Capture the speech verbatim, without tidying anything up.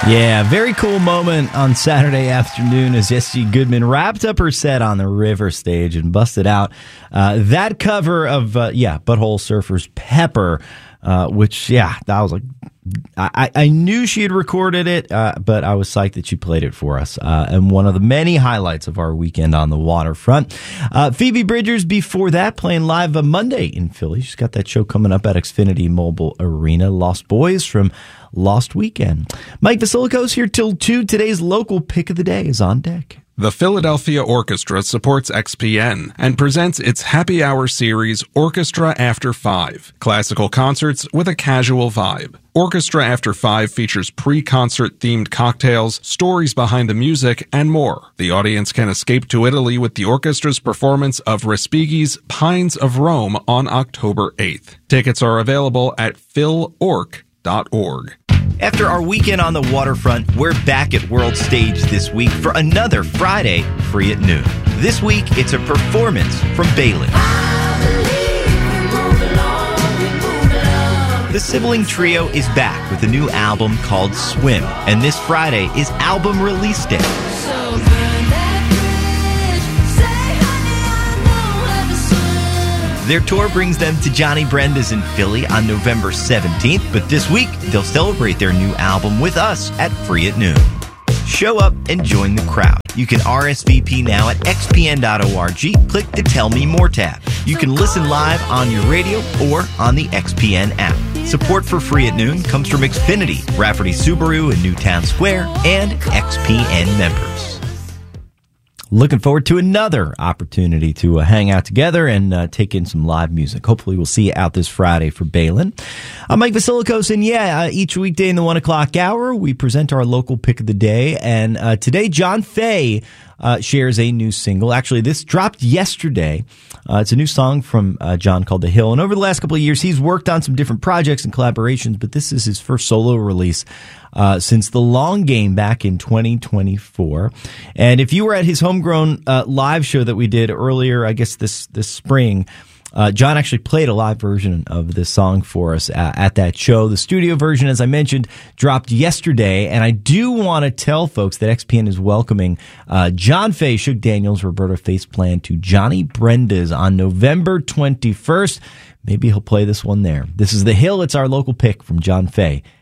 Yeah, very cool moment on Saturday afternoon as Jessie Goodman wrapped up her set on the River stage and busted out uh, that cover of, uh, yeah, Butthole Surfer's Pepper, uh, which, yeah, that was like, I, I knew she had recorded it, uh, but I was psyched that she played it for us. Uh, and one of the many highlights of our weekend on the waterfront. Uh, Phoebe Bridgers before that playing live a Monday in Philly. She's got that show coming up at Xfinity Mobile Arena. Lost Boys from Lost Weekend. Mike Vasilikos here till two. Today's local pick of the day is on deck. The Philadelphia Orchestra supports X P N and presents its happy hour series, Orchestra After Five, classical concerts with a casual vibe. Orchestra After Five features pre-concert themed cocktails, stories behind the music, and more. The audience can escape to Italy with the orchestra's performance of Respighi's Pines of Rome on October eighth. Tickets are available at phil orc dot org. After our weekend on the waterfront, we're back at World Stage this week for another Friday Free at Noon. This week, it's a performance from Baylin. The sibling trio is back with a new album called Swim, and this Friday is album release day. Their tour brings them to Johnny Brenda's in Philly on November seventeenth, but this week they'll celebrate their new album with us at Free at Noon. Show up and join the crowd. You can R S V P now at x p n dot org. Click the Tell Me More tab. You can listen live on your radio or on the X P N app. Support for Free at Noon comes from Xfinity, Rafferty Subaru in Newtown Square, and X P N members. Looking forward to another opportunity to uh, hang out together and uh, take in some live music. Hopefully we'll see you out this Friday for Baylin. I'm Mike Vasilikos, and yeah, uh, each weekday in the one o'clock hour, we present our local pick of the day. And uh, today, John Fay uh, shares a new single. Actually, this dropped yesterday. Uh, it's a new song from uh, John called The Hill. And over the last couple of years, he's worked on some different projects and collaborations, but this is his first solo release Uh, since The Long Game back in twenty twenty-four. And if you were at his homegrown uh, live show that we did earlier, I guess this this spring, uh, John actually played a live version of this song for us uh, at that show. The studio version, as I mentioned, dropped yesterday. And I do want to tell folks that X P N is welcoming uh, John Fay, Shug Daniels, Roberta Faceplan to Johnny Brenda's on November twenty-first. Maybe he'll play this one there. This is The Hill. It's our local pick from John Fay